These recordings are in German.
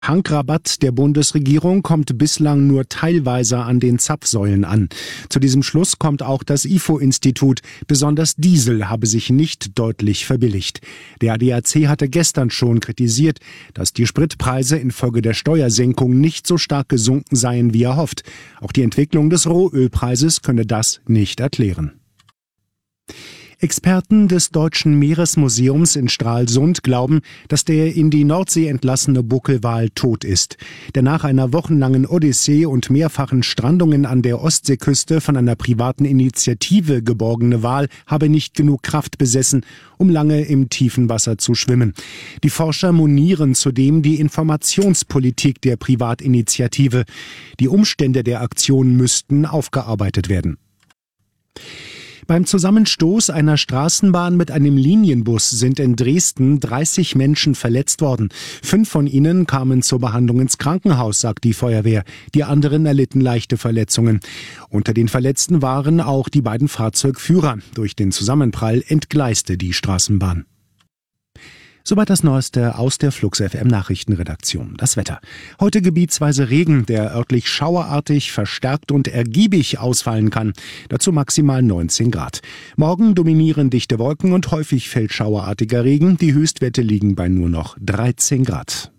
Tankrabatt der Bundesregierung kommt bislang nur teilweise an den Zapfsäulen an. Zu diesem Schluss kommt auch das IFO-Institut. Besonders Diesel habe sich nicht deutlich verbilligt. Der ADAC hatte gestern schon kritisiert, dass die Spritpreise infolge der Steuersenkung nicht so stark gesunken seien, wie erhofft. Auch die Entwicklung des Rohölpreises könne das nicht erklären. Experten des Deutschen Meeresmuseums in Stralsund glauben, dass der in die Nordsee entlassene Buckelwal tot ist. Der nach einer wochenlangen Odyssee und mehrfachen Strandungen an der Ostseeküste von einer privaten Initiative geborgene Wal habe nicht genug Kraft besessen, um lange im tiefen Wasser zu schwimmen. Die Forscher monieren zudem die Informationspolitik der Privatinitiative. Die Umstände der Aktion müssten aufgearbeitet werden. Beim Zusammenstoß einer Straßenbahn mit einem Linienbus sind in Dresden 30 Menschen verletzt worden. 5 von ihnen kamen zur Behandlung ins Krankenhaus, sagt die Feuerwehr. Die anderen erlitten leichte Verletzungen. Unter den Verletzten waren auch die beiden Fahrzeugführer. Durch den Zusammenprall entgleiste die Straßenbahn. Soweit das Neueste aus der Flux FM Nachrichtenredaktion. Das Wetter. Heute gebietsweise Regen, der örtlich schauerartig, verstärkt und ergiebig ausfallen kann. Dazu maximal 19 Grad. Morgen dominieren dichte Wolken und häufig fällt schauerartiger Regen. Die Höchstwerte liegen bei nur noch 13 Grad.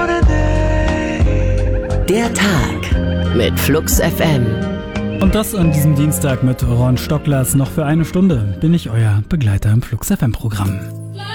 Der Tag mit Flux FM. Und das an diesem Dienstag mit Ron Stocklers. Noch für eine Stunde bin ich euer Begleiter im Flux FM Programm.